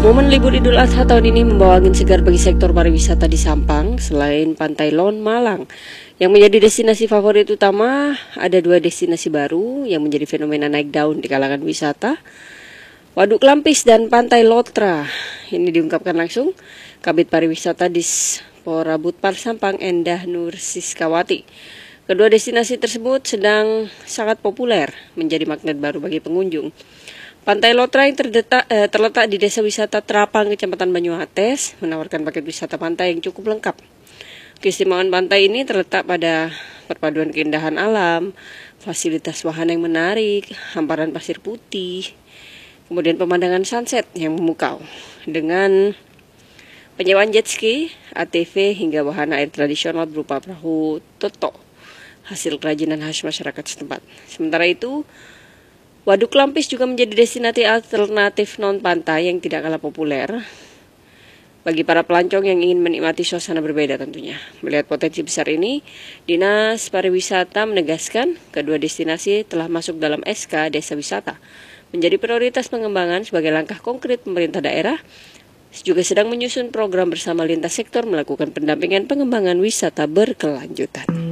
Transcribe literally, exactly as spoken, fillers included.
Momen libur Idul Adha tahun ini membawa angin segar bagi sektor pariwisata di Sampang. Selain Pantai Lon Malang yang menjadi destinasi favorit utama, ada dua destinasi baru yang menjadi fenomena naik daun di kalangan wisata, Waduk Lampis dan Pantai Lotra. Ini diungkapkan langsung Kabid Pariwisata Dispora Butpar Sampang, Endah Nur Siskawati. Kedua destinasi tersebut sedang sangat populer menjadi magnet baru bagi pengunjung. Pantai Lotra yang terdetak, eh, terletak di Desa Wisata Trapang, Kecamatan Banyuates, menawarkan paket wisata pantai yang cukup lengkap. Keistimewaan pantai ini terletak pada perpaduan keindahan alam, fasilitas wahana yang menarik, hamparan pasir putih, kemudian pemandangan sunset yang memukau, dengan penyewaan jet ski, A T V, hingga wahana air tradisional berupa perahu toto, hasil kerajinan khas masyarakat setempat. Sementara itu, Waduk Lampis juga menjadi destinasi alternatif non-pantai yang tidak kalah populer bagi para pelancong yang ingin menikmati suasana berbeda tentunya. Melihat potensi besar ini, Dinas Pariwisata menegaskan kedua destinasi telah masuk dalam S K Desa Wisata, menjadi prioritas pengembangan sebagai langkah konkret pemerintah daerah, juga sedang menyusun program bersama lintas sektor melakukan pendampingan pengembangan wisata berkelanjutan.